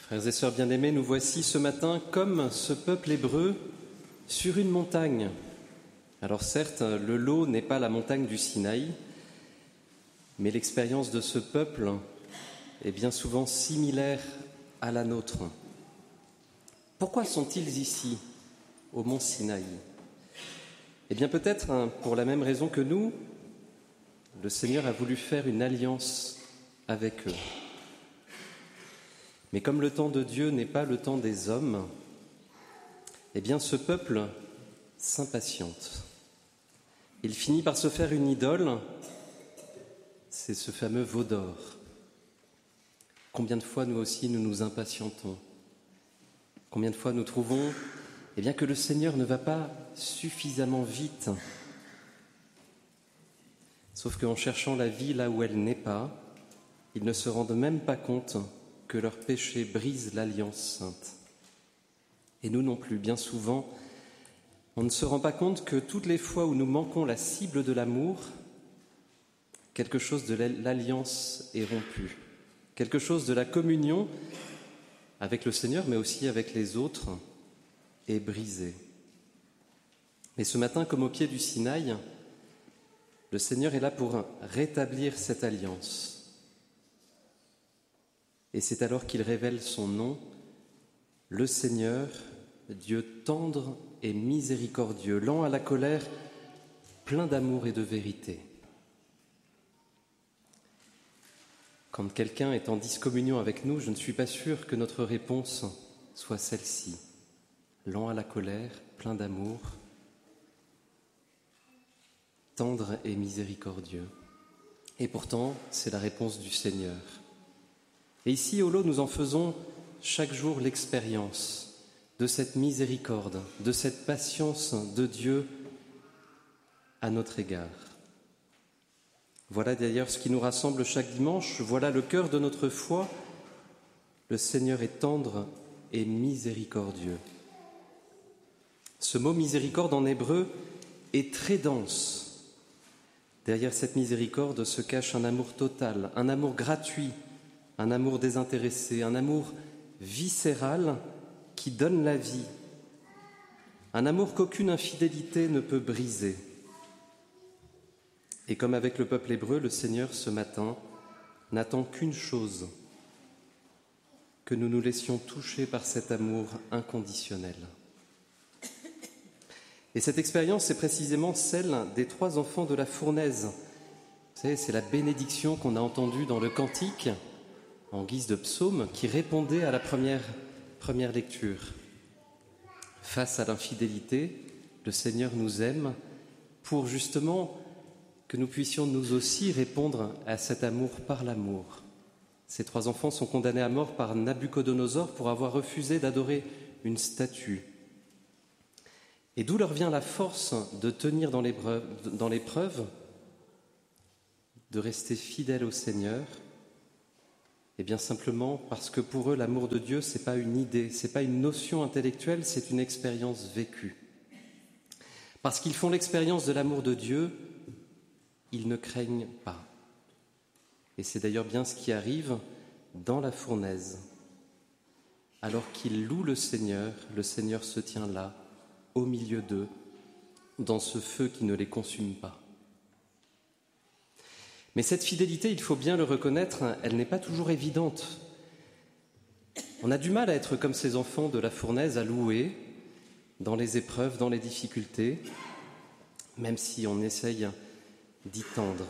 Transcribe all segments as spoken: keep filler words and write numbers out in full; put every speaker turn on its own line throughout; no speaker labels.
Frères et sœurs bien-aimés, nous voici ce matin comme ce peuple hébreu sur une montagne. Alors certes, le lot n'est pas la montagne du Sinaï, mais l'expérience de ce peuple est bien souvent similaire à la nôtre. Pourquoi sont-ils ici, au mont Sinaï ? Eh bien peut-être pour la même raison que nous, le Seigneur a voulu faire une alliance avec eux. Mais comme le temps de Dieu n'est pas le temps des hommes, eh bien ce peuple s'impatiente. Il finit par se faire une idole, c'est ce fameux veau d'or. Combien de fois nous aussi nous nous impatientons ? Combien de fois nous trouvons eh bien, que le Seigneur ne va pas suffisamment vite ? Sauf qu'en cherchant la vie là où elle n'est pas, ils ne se rendent même pas compte que leur péché brise l'alliance sainte. Et nous non plus, bien souvent, on ne se rend pas compte que toutes les fois où nous manquons la cible de l'amour, quelque chose de l'alliance est rompu, quelque chose de la communion avec le Seigneur, mais aussi avec les autres, est brisé. Mais ce matin, comme au pied du Sinaï, le Seigneur est là pour rétablir cette alliance. Et c'est alors qu'il révèle son nom, le Seigneur, Dieu tendre et miséricordieux, lent à la colère, plein d'amour et de vérité. Quand quelqu'un est en discommunion avec nous, je ne suis pas sûr que notre réponse soit celle-ci. Lent à la colère, plein d'amour, tendre et miséricordieux. Et pourtant, c'est la réponse du Seigneur. Et ici, au lot, nous en faisons chaque jour l'expérience de cette miséricorde, de cette patience de Dieu à notre égard. Voilà d'ailleurs ce qui nous rassemble chaque dimanche, voilà le cœur de notre foi. Le Seigneur est tendre et miséricordieux. Ce mot miséricorde en hébreu est très dense. Derrière cette miséricorde se cache un amour total, un amour gratuit, un amour désintéressé, un amour viscéral qui donne la vie, un amour qu'aucune infidélité ne peut briser. Et comme avec le peuple hébreu, le Seigneur, ce matin, n'attend qu'une chose, que nous nous laissions toucher par cet amour inconditionnel. Et cette expérience, c'est précisément celle des trois enfants de la fournaise. Vous savez, c'est la bénédiction qu'on a entendue dans le cantique, en guise de psaume, qui répondait à la première, première lecture. Face à l'infidélité, le Seigneur nous aime pour justement que nous puissions nous aussi répondre à cet amour par l'amour. Ces trois enfants sont condamnés à mort par Nabuchodonosor pour avoir refusé d'adorer une statue. Et d'où leur vient la force de tenir dans l'épreuve, dans l'épreuve, de rester fidèles au Seigneur ? Eh bien simplement parce que pour eux, l'amour de Dieu, ce n'est pas une idée, ce n'est pas une notion intellectuelle, c'est une expérience vécue. Parce qu'ils font l'expérience de l'amour de Dieu, ils ne craignent pas. Et c'est d'ailleurs bien ce qui arrive dans la fournaise. Alors qu'ils louent le Seigneur, le Seigneur se tient là, au milieu d'eux, dans ce feu qui ne les consume pas. Mais cette fidélité, il faut bien le reconnaître, elle n'est pas toujours évidente. On a du mal à être comme ces enfants de la fournaise, à louer dans les épreuves, dans les difficultés, même si on essaye d'y tendre.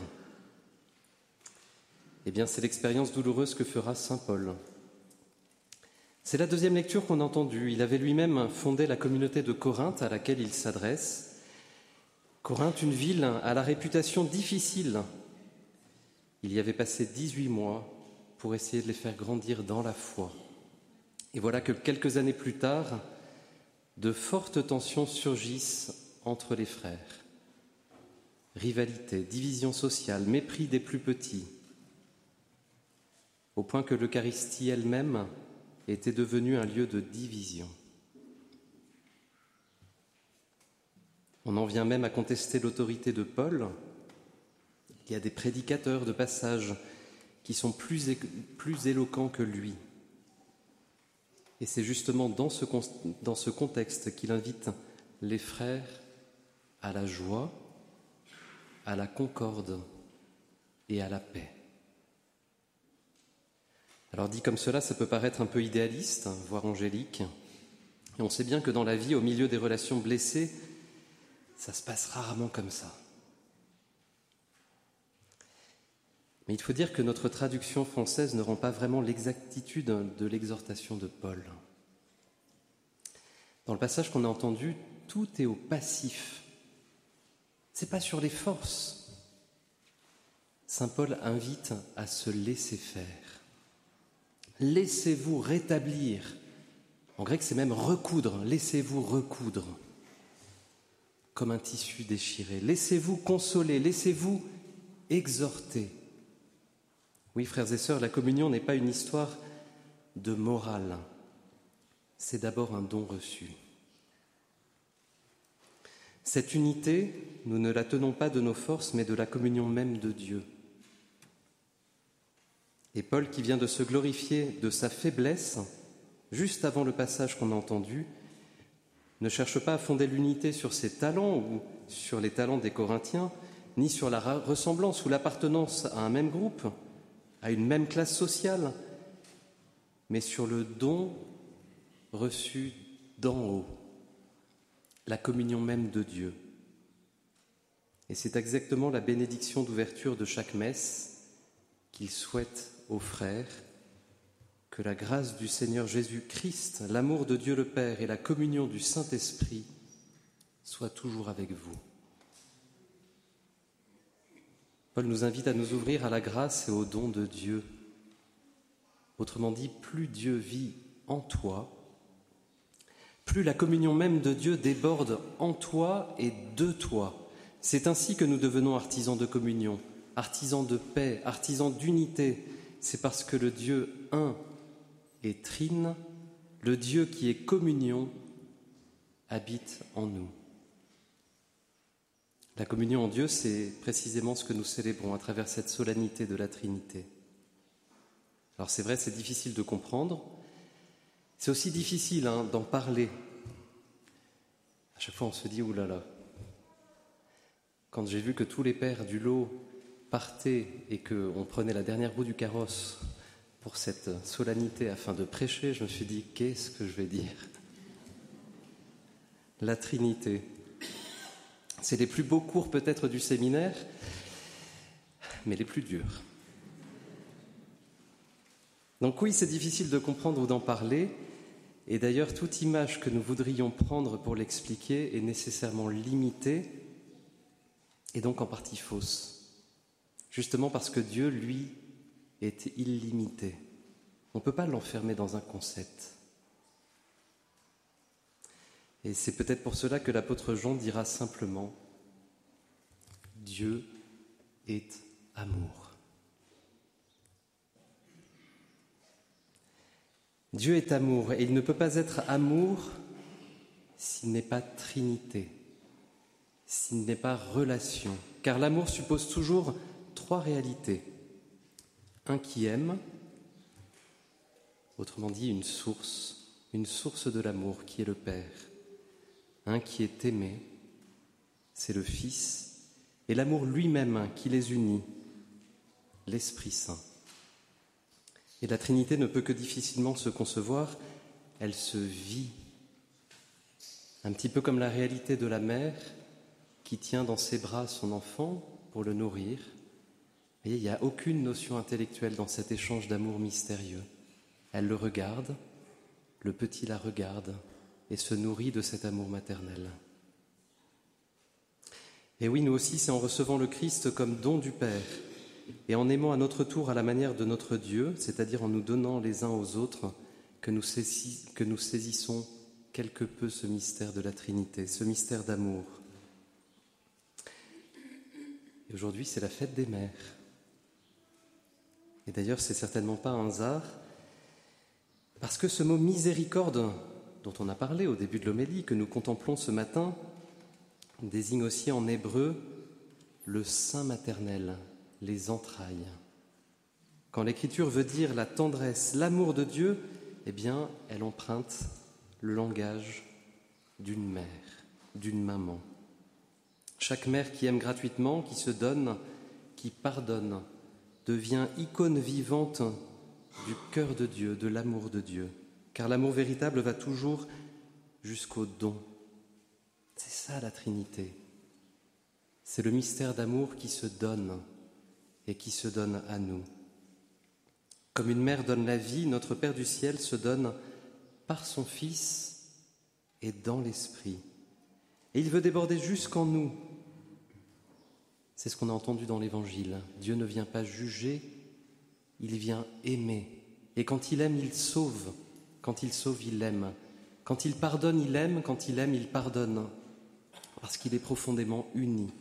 Eh bien, c'est l'expérience douloureuse que fera saint Paul. C'est la deuxième lecture qu'on a entendue. Il avait lui-même fondé la communauté de Corinthe à laquelle il s'adresse. Corinthe, une ville à la réputation difficile. Il y avait passé dix-huit mois pour essayer de les faire grandir dans la foi. Et voilà que quelques années plus tard, de fortes tensions surgissent entre les frères. Rivalité, division sociale, mépris des plus petits, au point que l'Eucharistie elle-même était devenue un lieu de division. On en vient même à contester l'autorité de Paul. Il y a des prédicateurs de passage qui sont plus, é- plus éloquents que lui. Et c'est justement dans ce, dans ce contexte qu'il invite les frères à la joie, à la concorde et à la paix. Alors dit comme cela, ça peut paraître un peu idéaliste, voire angélique. Et on sait bien que dans la vie, au milieu des relations blessées, ça se passe rarement comme ça. Mais il faut dire que notre traduction française ne rend pas vraiment l'exactitude de l'exhortation de Paul. Dans le passage qu'on a entendu, tout est au passif. Ce n'est pas sur les forces. Saint Paul invite à se laisser faire. Laissez-vous rétablir. En grec, c'est même recoudre. Laissez-vous recoudre comme un tissu déchiré. Laissez-vous consoler. Laissez-vous exhorter. Oui, frères et sœurs, la communion n'est pas une histoire de morale. C'est d'abord un don reçu. Cette unité, nous ne la tenons pas de nos forces, mais de la communion même de Dieu. Et Paul, qui vient de se glorifier de sa faiblesse, juste avant le passage qu'on a entendu, ne cherche pas à fonder l'unité sur ses talents ou sur les talents des Corinthiens, ni sur la ressemblance ou l'appartenance à un même groupe, à une même classe sociale, mais sur le don reçu d'en haut, la communion même de Dieu. Et c'est exactement la bénédiction d'ouverture de chaque messe qu'il souhaite aux frères, que la grâce du Seigneur Jésus-Christ, l'amour de Dieu le Père et la communion du Saint-Esprit soient toujours avec vous. Paul nous invite à nous ouvrir à la grâce et au don de Dieu. Autrement dit, plus Dieu vit en toi, plus la communion même de Dieu déborde en toi et de toi. C'est ainsi que nous devenons artisans de communion, artisans de paix, artisans d'unité. C'est parce que le Dieu un et trine, le Dieu qui est communion, habite en nous. La communion en Dieu, c'est précisément ce que nous célébrons à travers cette solennité de la Trinité. Alors c'est vrai, c'est difficile de comprendre. C'est aussi difficile hein, d'en parler. À chaque fois, on se dit « Ouh là là !» Quand j'ai vu que tous les pères du lot partaient et qu'on prenait la dernière roue du carrosse pour cette solennité afin de prêcher, je me suis dit « Qu'est-ce que je vais dire ?» La Trinité. C'est les plus beaux cours peut-être du séminaire, mais les plus durs. Donc oui, c'est difficile de comprendre ou d'en parler, et d'ailleurs toute image que nous voudrions prendre pour l'expliquer est nécessairement limitée, et donc en partie fausse. Justement parce que Dieu, lui, est illimité. On ne peut pas l'enfermer dans un concept. Et c'est peut-être pour cela que l'apôtre Jean dira simplement « Dieu est amour ». Dieu est amour, et il ne peut pas être amour s'il n'est pas trinité, s'il n'est pas relation, car l'amour suppose toujours trois réalités. Un qui aime, autrement dit une source, une source de l'amour qui est le Père. Un qui est aimé, c'est le Fils, et l'amour lui-même qui les unit, l'Esprit Saint. Et la Trinité ne peut que difficilement se concevoir, elle se vit. Un petit peu comme la réalité de la mère qui tient dans ses bras son enfant pour le nourrir. Vous voyez, il n'y a aucune notion intellectuelle dans cet échange d'amour mystérieux. Elle le regarde, le petit la regarde et se nourrit de cet amour maternel. Et oui, nous aussi, c'est en recevant le Christ comme don du Père et en aimant à notre tour à la manière de notre Dieu, c'est-à-dire en nous donnant les uns aux autres, que nous, saisis, que nous saisissons quelque peu ce mystère de la Trinité, ce mystère d'amour. Et aujourd'hui, c'est la fête des mères. Et d'ailleurs, c'est certainement pas un hasard, parce que ce mot miséricorde, dont on a parlé au début de l'homélie, que nous contemplons ce matin, désigne aussi en hébreu le sein maternel, les entrailles. Quand l'Écriture veut dire la tendresse, l'amour de Dieu, eh bien, elle emprunte le langage d'une mère, d'une maman. Chaque mère qui aime gratuitement, qui se donne, qui pardonne, devient icône vivante du cœur de Dieu, de l'amour de Dieu. Car l'amour véritable va toujours jusqu'au don. C'est ça la Trinité. C'est le mystère d'amour qui se donne et qui se donne à nous. Comme une mère donne la vie, notre Père du ciel se donne par son Fils et dans l'Esprit. Et il veut déborder jusqu'en nous. C'est ce qu'on a entendu dans l'Évangile. Dieu ne vient pas juger, il vient aimer. Et quand il aime, il sauve. Quand il sauve, il aime. Quand il pardonne, il aime. Quand il aime, il pardonne. Parce qu'il est profondément uni.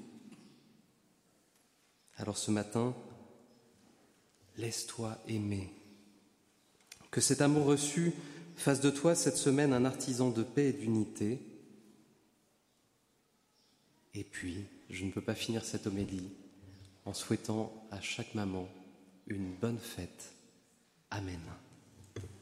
Alors ce matin, laisse-toi aimer. Que cet amour reçu fasse de toi cette semaine un artisan de paix et d'unité. Et puis, je ne peux pas finir cette homélie en souhaitant à chaque maman une bonne fête. Amen.